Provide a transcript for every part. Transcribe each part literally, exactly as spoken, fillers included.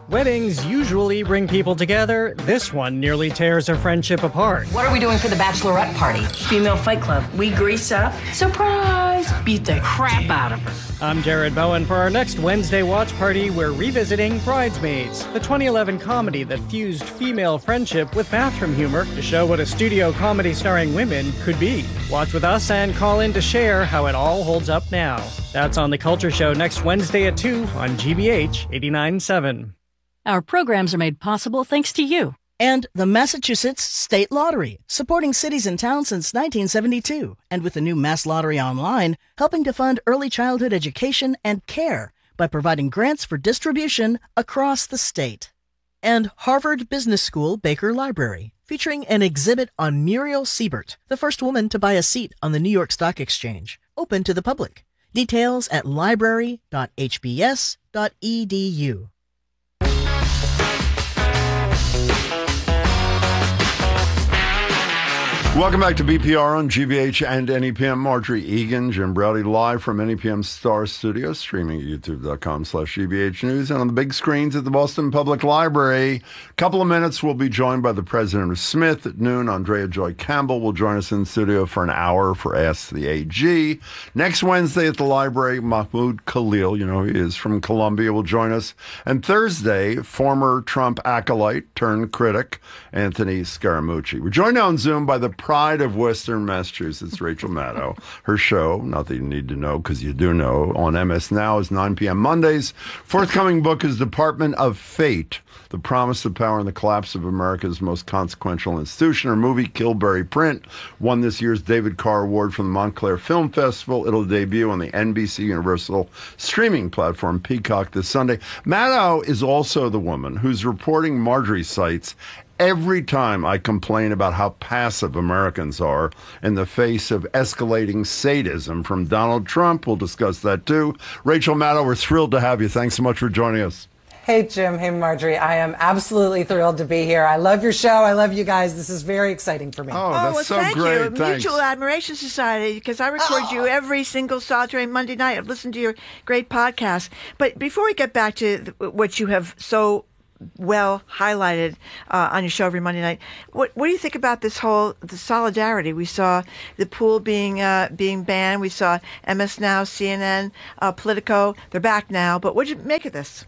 Weddings usually bring people together. This one nearly tears a friendship apart. What are we doing for the bachelorette party? Female Fight Club. We grease up. Surprise! Beat the crap out of her. I'm Jared Bowen. For our next Wednesday watch party, we're revisiting Bridesmaids, the twenty eleven comedy that fused female friendship with bathroom humor to show what a studio comedy starring women could be. Watch with us and call in to share how it all holds up now. That's on The Culture Show next Wednesday at two on G B H eighty-nine point seven. Our programs are made possible thanks to you. And the Massachusetts State Lottery, supporting cities and towns since nineteen seventy-two. And with the new Mass Lottery Online, helping to fund early childhood education and care by providing grants for distribution across the state. And Harvard Business School Baker Library, featuring an exhibit on Muriel Siebert, the first woman to buy a seat on the New York Stock Exchange, open to the public. Details at library dot h b s dot e d u. Welcome back to B P R on G B H and N E P M. Marjorie Egan, Jim Browdy, live from N E P M Star Studios, streaming at youtube.com slash GBH News and on the big screens at the Boston Public Library. A couple of minutes, we'll be joined by the president of Smith at noon. Andrea Joy Campbell will join us in the studio for an hour for Ask the A G. Next Wednesday at the library, Mahmoud Khalil, you know who he is, from Columbia, will join us. And Thursday, former Trump acolyte turned critic, Anthony Scaramucci. We're joined on Zoom by the pride of Western Massachusetts, Rachel Maddow. Her show, not that you need to know because you do know, on M S Now is nine p.m. Mondays. Forthcoming book is Department of Fate, The Promise of Power and the Collapse of America's Most Consequential Institution. Her movie, Kilberry Print, won this year's David Carr Award from the Montclair Film Festival. It'll debut on the N B C Universal streaming platform Peacock this Sunday. Maddow is also the woman who's reporting Marjorie cites every time I complain about how passive Americans are in the face of escalating sadism from Donald Trump. We'll discuss that too. Rachel Maddow, we're thrilled to have you. Thanks so much for joining us. Hey, Jim. Hey, Marjorie. I am absolutely thrilled to be here. I love your show. I love you guys. This is very exciting for me. Oh, that's oh well, so thank great. you. Thanks. Mutual Admiration Society, because I record Oh. you every single solitary Monday night. I've listened to your great podcast. But before we get back to th- what you have so well highlighted uh, on your show every Monday night, what what do you think about this whole the solidarity? We saw the pool being uh, being banned. We saw M S Now, C N N, uh, Politico. They're back now. But what did you make of this?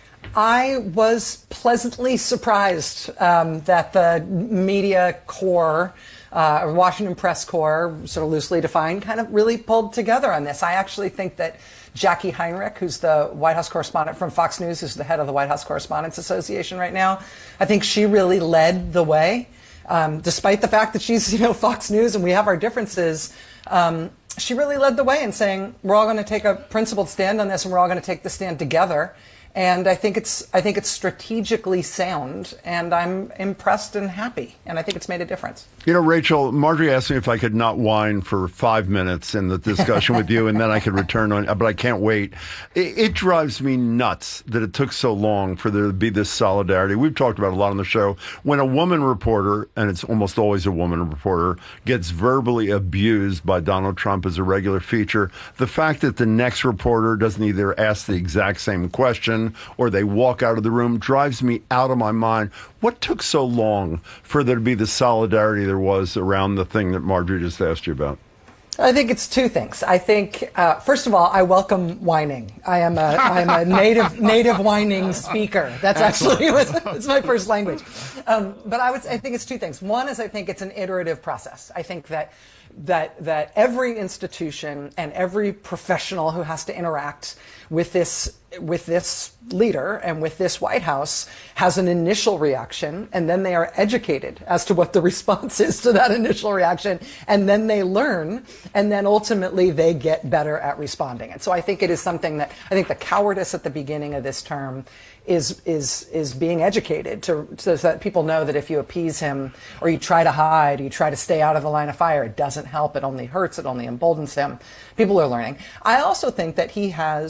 I was pleasantly surprised um, that the media corps, uh, or Washington press corps, sort of loosely defined, kind of really pulled together on this. I actually think that Jackie Heinrich, who's the White House correspondent from Fox News, who's the head of the White House Correspondents Association right now, I think she really led the way, um, despite the fact that she's, you know, Fox News and we have our differences. Um, she really led the way in saying we're all going to take a principled stand on this, and we're all going to take the stand together. And I think it's I think it's strategically sound, and I'm impressed and happy, and I think it's made a difference. You know, Rachel, Marjorie asked me if I could not whine for five minutes in the discussion with you, and then I could return on, but I can't wait. It, it drives me nuts that it took so long for there to be this solidarity. We've talked about it a lot on the show. When a woman reporter, and it's almost always a woman reporter, gets verbally abused by Donald Trump as a regular feature, the fact that the next reporter doesn't either ask the exact same question or they walk out of the room drives me out of my mind. What took so long for there to be the solidarity there was around the thing that Marjorie just asked you about? I think it's two things. I think, uh, first of all, I welcome whining. I am a, I am a native native whining speaker. That's actually it's my first language. Um, but I would I think it's two things. One is I think it's an iterative process. I think that that that every institution and every professional who has to interact with this with this leader and with this White House has an initial reaction, and then they are educated as to what the response is to that initial reaction, and then they learn, and then ultimately they get better at responding. And so I think it is something that I think the cowardice at the beginning of this term is is is being educated to so that people know that if you appease him or you try to hide, or you try to stay out of the line of fire, it doesn't help. It only hurts. It only emboldens him. People are learning. I also think that he has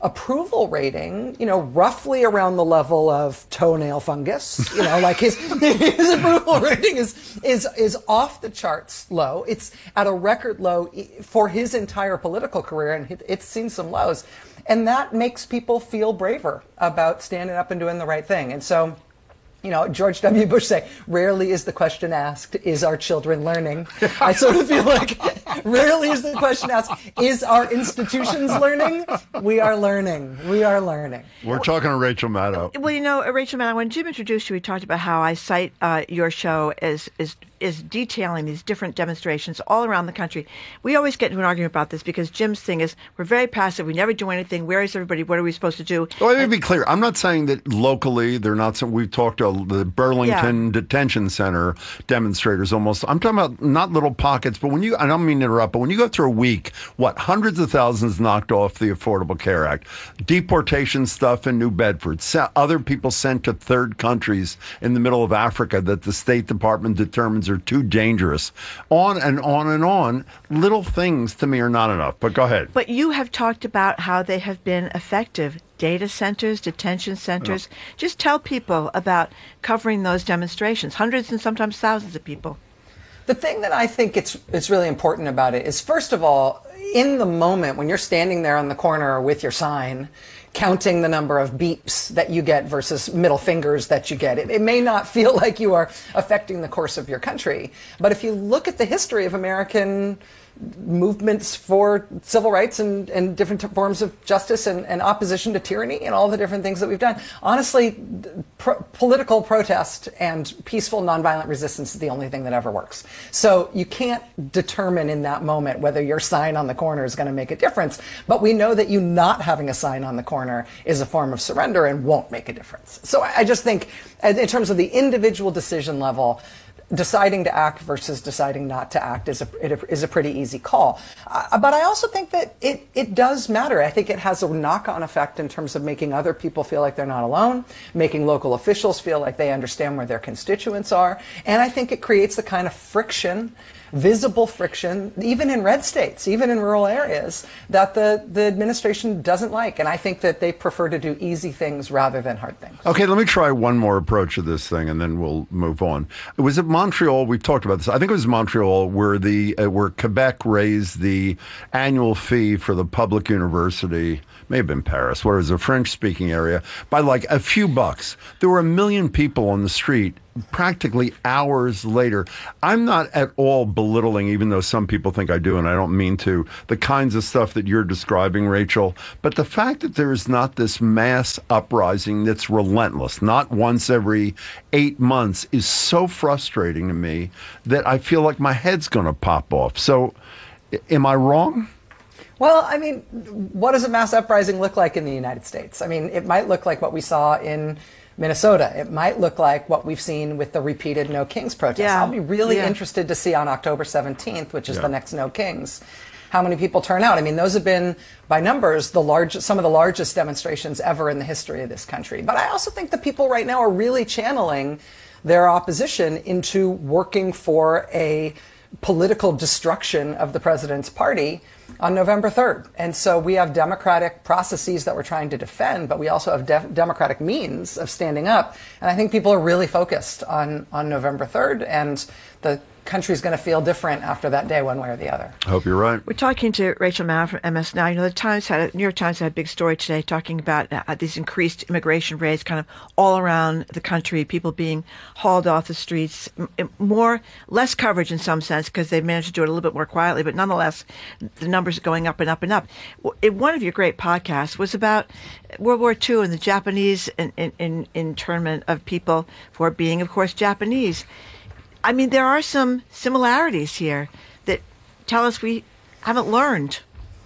approval rating, you know, roughly around the level of toenail fungus. You know, like his his approval rating is is is off the charts low. It's at a record low for his entire political career, and it's seen some lows. And that makes people feel braver about standing up and doing the right thing. And so, you know, George W. Bush say, rarely is the question asked, is our children learning? I sort of feel like rarely is the question asked, is our institutions learning? We are learning. We are learning. We're talking to Rachel Maddow. Well, you know, uh, Rachel Maddow, when Jim introduced you, we talked about how I cite uh, your show as is is detailing these different demonstrations all around the country. We always get into an argument about this because Jim's thing is we're very passive. We never do anything. Where is everybody? What are we supposed to do? Well, let me be clear. I'm not saying that locally they're not some. We've talked to the Burlington Yeah. Detention Center demonstrators almost. I'm talking about not little pockets, but when you, I don't mean to interrupt, but when you go through a week, what, hundreds of thousands knocked off the Affordable Care Act, deportation stuff in New Bedford, se- other people sent to third countries in the middle of Africa that the State Department determines are too dangerous, on and on and on. Little things to me are not enough, but go ahead. But you have talked about how they have been effective. Data centers, detention centers. Yeah. Just tell people about covering those demonstrations. Hundreds and sometimes thousands of people. The thing that I think it's it's really important about it is, first of all, in the moment when you're standing there on the corner with your sign, counting the number of beeps that you get versus middle fingers that you get, it, it may not feel like you are affecting the course of your country. But if you look at the history of American movements for civil rights and, and different t- forms of justice and, and opposition to tyranny and all the different things that we've done, honestly, pro- political protest and peaceful nonviolent resistance is the only thing that ever works. So you can't determine in that moment whether your sign on the corner is going to make a difference, but we know that you not having a sign on the corner is a form of surrender and won't make a difference. So I, I just think in terms of the individual decision level, deciding to act versus deciding not to act is a, is a pretty easy call. Uh, but I also think that it, it does matter. I think it has a knock-on effect in terms of making other people feel like they're not alone, making local officials feel like they understand where their constituents are. And I think it creates the kind of friction, visible friction, even in red states, even in rural areas, that the, the administration doesn't like. And I think that they prefer to do easy things rather than hard things. Okay, let me try one more approach of this thing, and then we'll move on. It was at Montreal. We've talked about this. I think it was Montreal where the uh, where Quebec raised the annual fee for the public university. May have been Paris, where it was a French-speaking area, by like a few bucks. There were a million people on the street practically hours later. I'm not at all belittling, even though some people think I do, and I don't mean to, the kinds of stuff that you're describing, Rachel. But the fact that there is not this mass uprising that's relentless, not once every eight months, is so frustrating to me that I feel like my head's going to pop off. So, am I wrong? Well, I mean, what does a mass uprising look like in the United States? I mean, it might look like what we saw in Minnesota. It might look like what we've seen with the repeated No Kings protests. Yeah. I'll be really yeah. interested to see on October seventeenth, which is Yeah. the next No Kings, how many people turn out. I mean, those have been, by numbers, the largest, some of the largest demonstrations ever in the history of this country. But I also think that people right now are really channeling their opposition into working for a political destruction of the president's party on November third. And so we have democratic processes that we're trying to defend, but we also have de- democratic means of standing up. And I think people are really focused on, on November third, and the country's going to feel different after that day, one way or the other. I hope you're right. We're talking to Rachel Maddow from M S Now. You know, the Times had a, New York Times had a big story today talking about uh, these increased immigration rates kind of all around the country, people being hauled off the streets, m- more, less coverage in some sense because they've managed to do it a little bit more quietly, but nonetheless, the numbers are going up and up and up. In one of your great podcasts was about World War Two and the Japanese in, in, in, internment of people for being, of course, Japanese. I mean, there are some similarities here that tell us we haven't learned.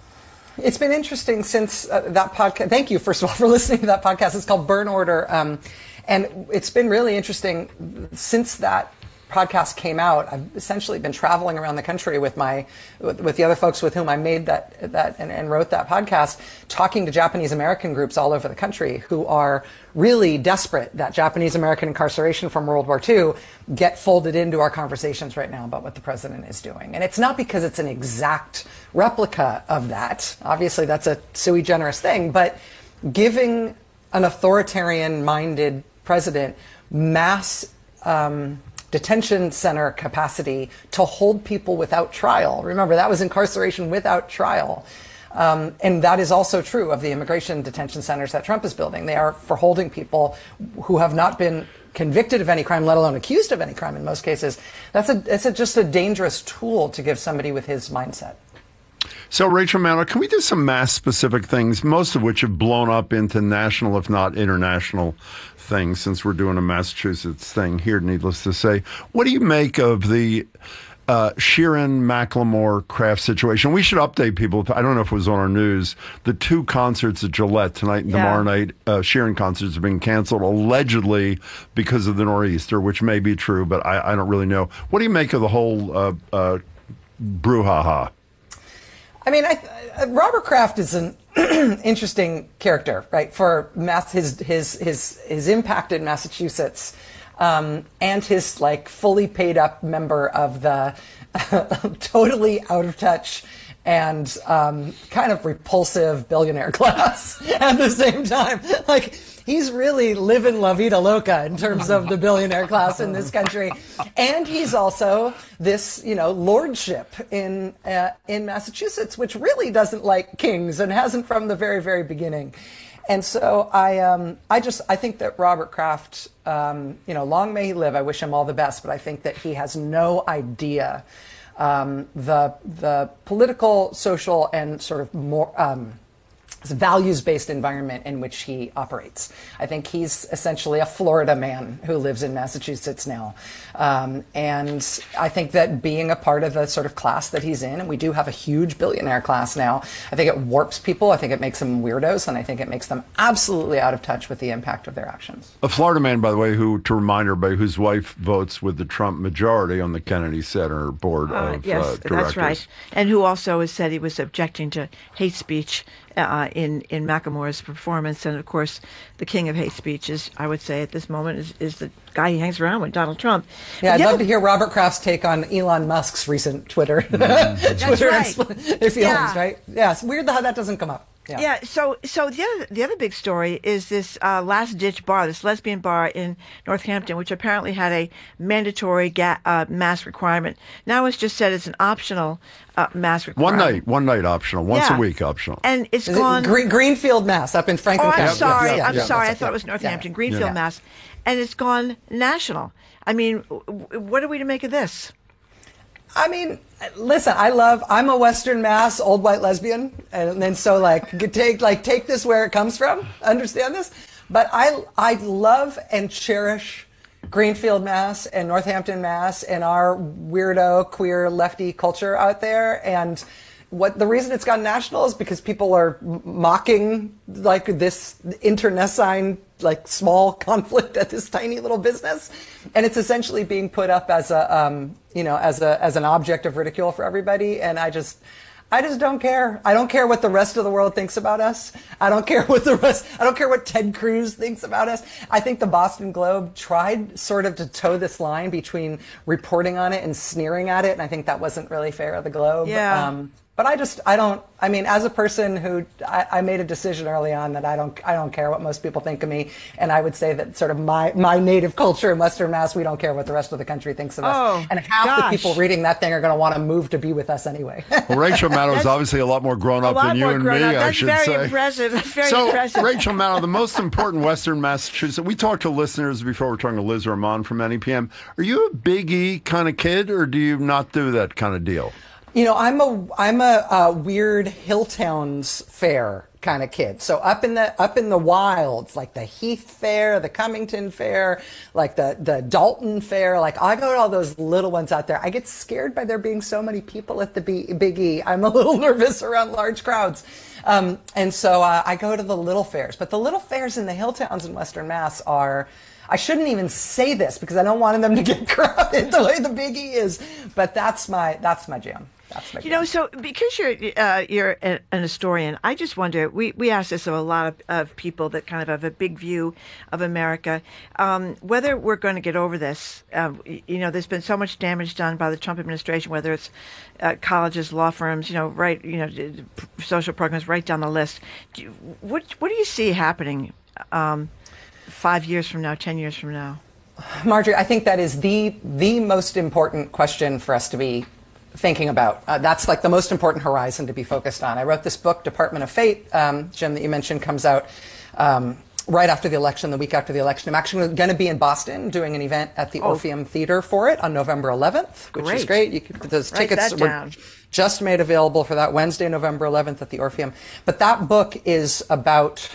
It's been interesting since uh, that podcast. Thank you, first of all, for listening to that podcast. It's called Burn Order. Um, and it's been really interesting since that podcast came out, I've essentially been traveling around the country with my with, with the other folks with whom I made that that and, and wrote that podcast, talking to Japanese American groups all over the country who are really desperate that Japanese American incarceration from World War Two get folded into our conversations right now about what the president is doing. And it's not because it's an exact replica of that. Obviously, that's a sui generis thing, but giving an authoritarian-minded president mass um, detention center capacity to hold people without trial. Remember, that was incarceration without trial. Um, and that is also true of the immigration detention centers that Trump is building. They are for holding people who have not been convicted of any crime, let alone accused of any crime in most cases. That's a, it's a, just a dangerous tool to give somebody with his mindset. So, Rachel Maddow, can we do some mass-specific things, most of which have blown up into national, if not international, things, since we're doing a Massachusetts thing here, needless to say. What do you make of the uh, Sheeran, Macklemore, Kraft situation? We should update people. I don't know if it was on our news. The two concerts at Gillette tonight and yeah. tomorrow night, uh, Sheeran concerts have been canceled, allegedly because of the nor'easter, which may be true, but I, I don't really know. What do you make of the whole uh, uh, brouhaha? I mean, I, uh, Robert Kraft is an interesting character, right? For mass, his his his his impact in Massachusetts, um, and his like fully paid up member of the uh, totally out of touch and um, kind of repulsive billionaire class at the same time. Like, he's really living La Vida Loca in terms of the billionaire class in this country. And he's also this, you know, lordship in uh, in Massachusetts, which really doesn't like kings and hasn't from the very, very beginning. And so I um, I just I think that Robert Kraft, um, you know, long may he live. I wish him all the best. But I think that he has no idea um, the the political, social, and sort of more um, values-based environment in which he operates. I think he's essentially a Florida man who lives in Massachusetts now. Um, and I think that being a part of the sort of class that he's in, and we do have a huge billionaire class now, I think it warps people. I think it makes them weirdos, and I think it makes them absolutely out of touch with the impact of their actions. A Florida man, by the way, who, to remind everybody, whose wife votes with the Trump majority on the Kennedy Center board Uh, of yes, uh, directors. that's right. And who also has said he was objecting to hate speech uh, in in Macklemore's performance. And of course, the king of hate speech is, I would say, at this moment, is, is the guy he hangs around with, Donald Trump. Yeah, I'd The love other- to hear Robert Kraft's take on Elon Musk's recent Twitter, That's Twitter right. feelings, Yeah. right? Yeah, it's weird how that doesn't come up. Yeah. Yeah. So, so the other the other big story is this uh, last ditch bar, this lesbian bar in Northampton, which apparently had a mandatory ga- uh, mask requirement. Now it's just said it's an optional uh, mask One requirement. night, one night optional, once Yeah. a week optional. and it's Is gone. it Green, Greenfield, Mass, up in Franklin Oh, I'm County? sorry. Yeah, I'm yeah, sorry. I that's thought yeah. it was Northampton, Yeah. Greenfield, Yeah. Mass, and it's gone national. I mean, w- w- what are we to make of this? I mean, listen, I love, I'm a Western Mass old white lesbian. And then so like, you take, like, take this where it comes from. Understand this? But I, I love and cherish Greenfield, Mass and Northampton, Mass and our weirdo, queer, lefty culture out there. And what the reason it's gone national is because people are m- mocking like this internecine, like small conflict at this tiny little business, and it's essentially being put up as a, um, you know, as a as an object of ridicule for everybody. And I just, I just don't care. I don't care what the rest of the world thinks about us. I don't care what the rest. I don't care what Ted Cruz thinks about us. I think the Boston Globe tried sort of to toe this line between reporting on it and sneering at it, and I think that wasn't really fair of the Globe. Yeah. Um, But I just, I don't, I mean, as a person who, I, I made a decision early on that I don't, I don't care what most people think of me. And I would say that sort of my, my native culture in Western Mass, we don't care what the rest of the country thinks of us. Oh, and half gosh. the people reading that thing are going to want to move to be with us anyway. Well, Rachel Maddow is obviously a lot more grown A up lot than you more and grown me, up. I That's should very say. impressive. That's very so, impressive. Rachel Maddow, the most important Western Massachusetts, we talked to listeners before, we're talking to Liz Armand from N E P M. Are you a Big E kind of kid, or do you not do that kind of deal? You know, I'm a I'm a, uh weird Hilltowns fair kind of kid. So up in the up in the wilds, like the Heath Fair, the Cummington Fair, like the the Dalton Fair. Like I go to all those little ones out there. I get scared by there being so many people at the B, Big E. I'm a little nervous around large crowds. Um, and so uh, I go to the little fairs. But the little fairs in the hill towns in Western Mass are, I shouldn't even say this because I don't want them to get crowded the way the Biggie is. But that's my that's my jam. That's my you know, so because you're uh, you're a, an historian, I just wonder. We we ask this of a lot of, of people that kind of have a big view of America, um, whether we're going to get over this. Um, you know, there's been so much damage done by the Trump administration, whether it's uh, colleges, law firms, you know, right, you know, social programs, right down the list. Do you, what what do you see happening um, five years from now, ten years from now? Marjorie, I think that is the the most important question for us to be thinking about. Uh, that's like the most important horizon to be focused on. I wrote this book, Department of Fate, um, Jim, that you mentioned, comes out um, right after the election, the week after the election. I'm actually going to be in Boston doing an event at the oh. Orpheum Theater for it on November eleventh, which Great. is great. You could, those Write tickets that were down. just made available for that Wednesday, November eleventh at the Orpheum. But that book is about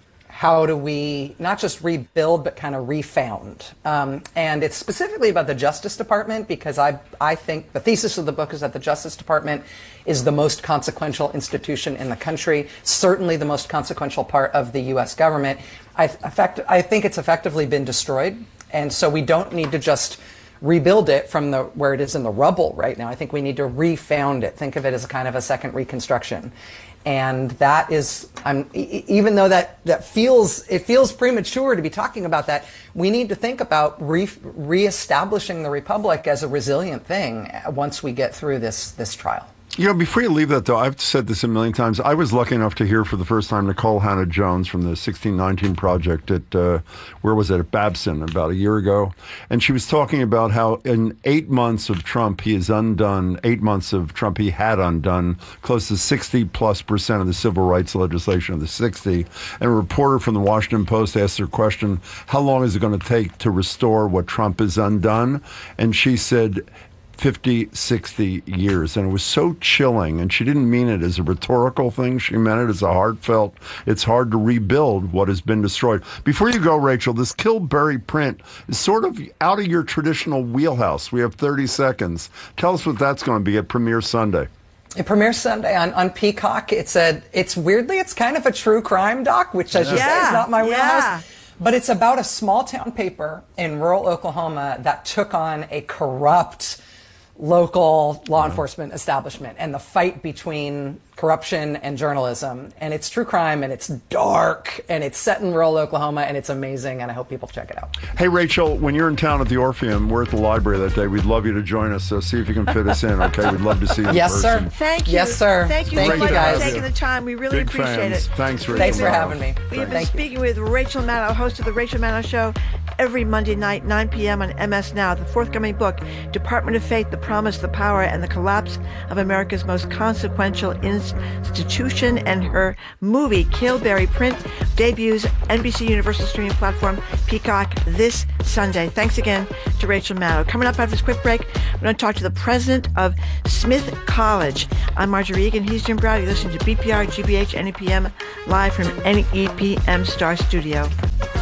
how do we not just rebuild, but kind of refound. Um, and it's specifically about the Justice Department because I, I think the thesis of the book is that the Justice Department is the most consequential institution in the country, certainly the most consequential part of the U S government. I, effect, I think it's effectively been destroyed. And so we don't need to just rebuild it from the where it is in the rubble right now. I think we need to refound it. Think of it as a kind of a second reconstruction. And that is, um, e- even though that, that feels, it feels premature to be talking about that, we need to think about re- reestablishing the Republic as a resilient thing once we get through this, this trial. You know, before you leave that, though, I've said this a million times. I was lucky enough to hear for the first time Nicole Hannah-Jones from the sixteen nineteen Project at, uh, where was it, at Babson about a year ago. And she was talking about how in eight months of Trump, he has undone, eight months of Trump, he had undone close to sixty plus percent of the civil rights legislation of the sixty. And a reporter from the Washington Post asked her question, how long is it going to take to restore what Trump has undone? And she said, fifty, sixty years. And it was so chilling. And she didn't mean it as a rhetorical thing. She meant it as a heartfelt, it's hard to rebuild what has been destroyed. Before you go, Rachel, this Kill, Bury, Print is sort of out of your traditional wheelhouse. We have thirty seconds. Tell us what that's going to be at Premiere Sunday. It premieres Sunday on, on Peacock. It's a, it's weirdly, it's kind of a true crime doc, which as you yeah. say is not my wheelhouse. Yeah. But it's about a small town paper in rural Oklahoma that took on a corrupt local law enforcement establishment and the fight between corruption and journalism. And it's true crime, and it's dark, and it's set in rural Oklahoma, and it's amazing, and I hope people check it out. Hey, Rachel, when you're in town at the Orpheum, we're at the library that day. We'd love you to join us, so see if you can fit us in, okay? We'd love to see you in yes, person. Sir. Thank you. Yes, sir. Thank you Thank so you much guys. for taking the time. We really Big appreciate fans. it. Thanks, Rachel. Thanks for having me. We have been Thank speaking you. with Rachel Maddow, host of The Rachel Maddow Show, every Monday night, nine p.m. on M S Now. The forthcoming book, Department of Fate, The Promise, the Power, and the Collapse of America's Most Consequential Institution, and her movie, Kill, Bury, Print, debuts N B C Universal streaming platform Peacock this Sunday. Thanks again to Rachel Maddow. Coming up after this quick break, we're going to talk to the president of Smith College. I'm Marjorie Egan. He's Jim Browder. You're listening to B P R, G B H, N E P M, live from N E P M Star Studio.